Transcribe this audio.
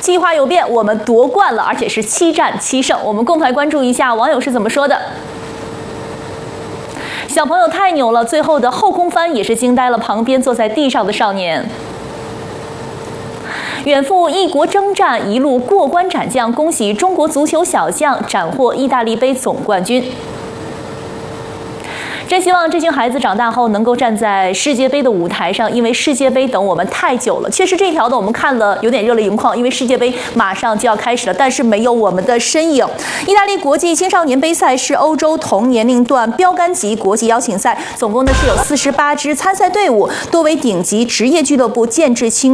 计划有变，我们夺冠了，而且是7战7胜。我们共同来关注一下网友是怎么说的。小朋友太牛了，最后的后空翻也是惊呆了旁边坐在地上的少年。远赴异国征战，一路过关斩将，恭喜中国足球小将斩获意大利杯总冠军。真希望这群孩子长大后能够站在世界杯的舞台上，因为世界杯等我们太久了。确实这条的我们看了有点热泪盈眶，因为世界杯马上就要开始了，但是没有我们的身影。意大利国际青少年杯赛是欧洲同年龄段标杆级国际邀请赛，总共是有48支参赛队伍，多为顶级职业俱乐部建制青